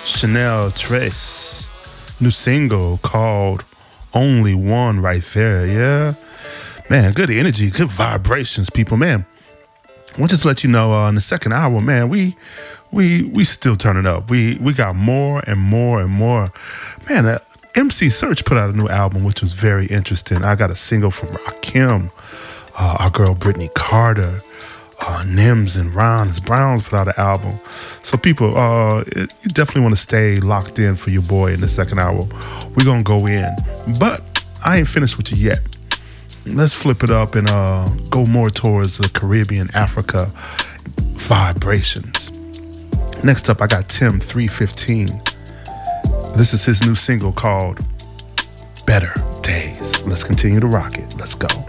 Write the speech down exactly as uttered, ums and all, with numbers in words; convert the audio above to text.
Chanel Trace, new single called Only One right there, yeah? Man, good energy, good vibrations, people, man. I want to just let you know uh, in the second hour, man, we we we still turning up. We we got more and more and more. Man, uh, M C Search put out a new album, which was very interesting. I got a single from Rakim, uh, our girl Brittany Carter, uh, Nims and Rons Browns put out an album. So people, uh, it, you definitely want to stay locked in for your boy in the second hour. We're going to go in. But I ain't finished with you yet. Let's flip it up and uh, go more towards the Caribbean, Africa vibrations. Next up, I got Tim three fifteen. This is his new single called Better Days. Let's continue to rock it. Let's go.